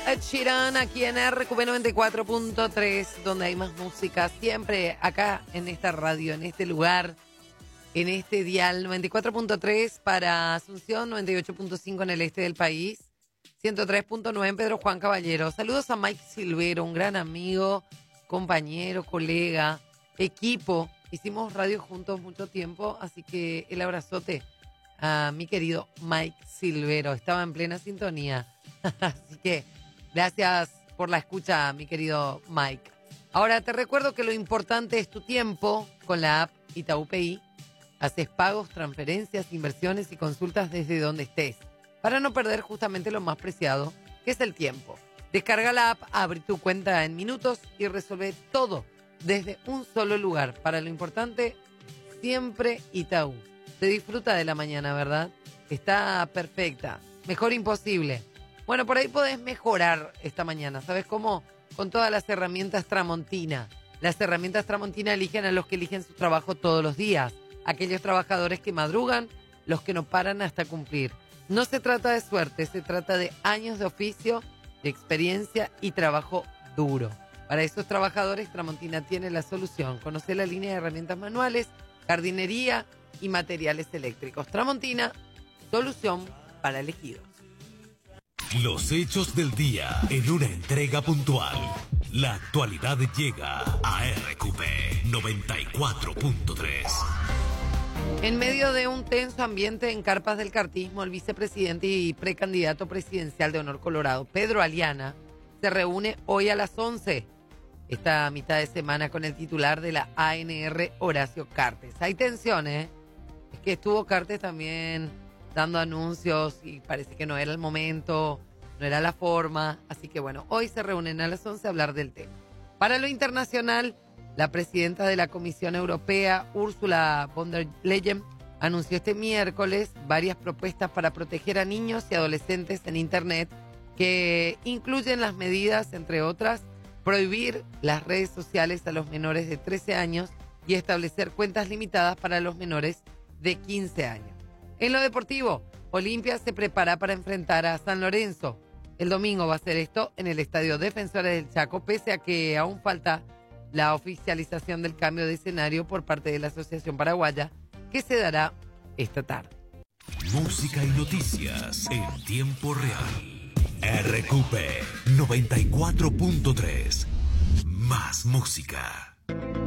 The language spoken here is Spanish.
Ed Sheeran aquí en RQP 94.3, donde hay más música, siempre acá en esta radio, en este lugar, en este dial 94.3 para Asunción, 98.5 en el este del país, 103.9 en Pedro Juan Caballero. Saludos a Mike Silvero, un gran amigo, compañero, colega, equipo. Hicimos radio juntos mucho tiempo, así que el abrazote a mi querido Mike Silvero. Estaba en plena sintonía, así que gracias por la escucha, mi querido Mike. Ahora te recuerdo que lo importante es tu tiempo con la app Itaú PI. Haces pagos, transferencias, inversiones y consultas desde donde estés, para no perder justamente lo más preciado, que es el tiempo. Descarga la app, abre tu cuenta en minutos y resuelve todo desde un solo lugar. Para lo importante, siempre Itaú. Se disfruta de la mañana, ¿verdad? Está perfecta. Mejor imposible. Bueno, por ahí podés mejorar esta mañana. ¿Sabes cómo? Con todas las herramientas Tramontina. Las herramientas Tramontina eligen a los que eligen su trabajo todos los días. Aquellos trabajadores que madrugan, los que no paran hasta cumplir. No se trata de suerte, se trata de años de oficio, de experiencia y trabajo duro. Para esos trabajadores, Tramontina tiene la solución. Conoce la línea de herramientas manuales, jardinería y materiales eléctricos. Tramontina, solución para elegidos. Los hechos del día en una entrega puntual. La actualidad llega a RQP 94.3. En medio de un tenso ambiente en carpas del cartismo, el vicepresidente y precandidato presidencial de Honor Colorado, Pedro Aliana, se reúne hoy a las 11, esta mitad de semana, con el titular de la ANR, Horacio Cartes. Hay tensiones, es que estuvo Cartes también dando anuncios y parece que no era el momento, no era la forma, así que bueno, hoy se reúnen a las 11 a hablar del tema. Para lo internacional, la presidenta de la Comisión Europea, Ursula von der Leyen, anunció este miércoles varias propuestas para proteger a niños y adolescentes en Internet, que incluyen las medidas, entre otras, prohibir las redes sociales a los menores de 13 años y establecer cuentas limitadas para los menores de 15 años. En lo deportivo, Olimpia se prepara para enfrentar a San Lorenzo. El domingo va a ser esto en el Estadio Defensores del Chaco, pese a que aún falta la oficialización del cambio de escenario por parte de la Asociación Paraguaya, que se dará esta tarde. Música y noticias en tiempo real. RQP 94.3. Más música.